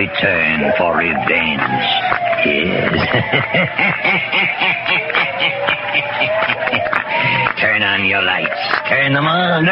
return for revenge. Yes. Turn on your lights. Turn them on.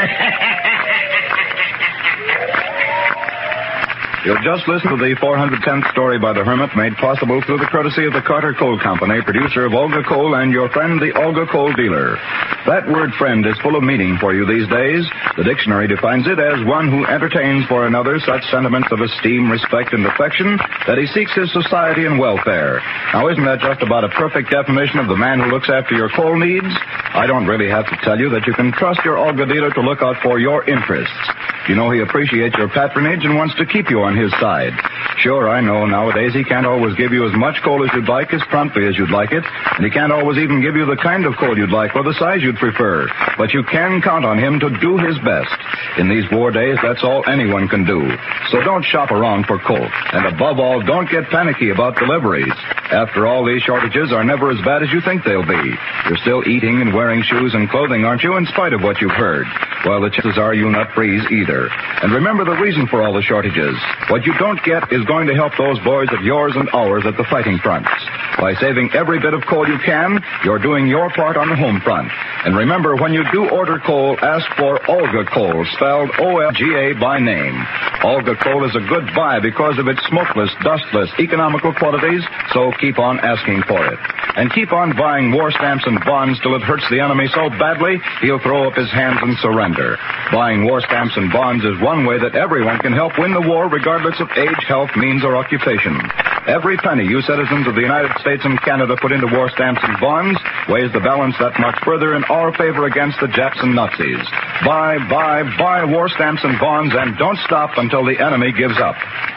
You'll just listen to the 410th story by the Hermit, made possible through the courtesy of the Carter Coal Company, producer of Olga Coal and your friend, the Olga Coal dealer. That word friend is full of meaning for you these days. The dictionary defines it as one who entertains for another such sentiments of esteem, respect, and affection that he seeks his society and welfare. Now, isn't that just about a perfect definition of the man who looks after your coal needs? I don't really have to tell you that you can trust your Olga dealer to look out for your interests. You know he appreciates your patronage and wants to keep you on his side. Sure, I know nowadays he can't always give you as much coal as you'd like, as promptly as you'd like it, and he can't always even give you the kind of coal you'd like or the size you'd prefer. But you can count on him to do his best. In these war days, that's all anyone can do. So don't shop around for coal. And above all, don't get panicky about deliveries. After all, these shortages are never as bad as you think they'll be. You're still eating and wearing shoes and clothing, aren't you, in spite of what you've heard? Well, the chances are you'll not freeze either. And remember the reason for all the shortages. What you don't get is going to help those boys of yours and ours at the fighting fronts. By saving every bit of coal you can, you're doing your part on the home front. And remember, when you do order coal, ask for Olga Coal, spelled O-L-G-A by name. Olga Coal is a good buy because of its smokeless, dustless, economical qualities, so keep on asking for it. And keep on buying war stamps and bonds till it hurts the enemy so badly, he'll throw up his hands and surrender. Buying war stamps and bonds is one way that everyone can help win the war, regardless of age, health, means, or occupation. Every penny you citizens of the United States and Canada put into war stamps and bonds weighs the balance that much further in our favor against the Japs and Nazis. Buy war stamps and bonds, and don't stop until the enemy gives up.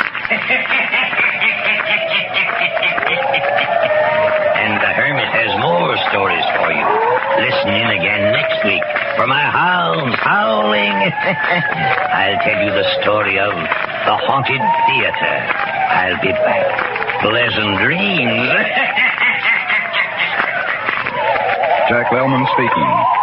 And the Hermit has more stories for you. Listen in again next week for my hounds howling. I'll tell you the story of the Haunted Theater. I'll be back. Pleasant dreams. Jack Lellman speaking.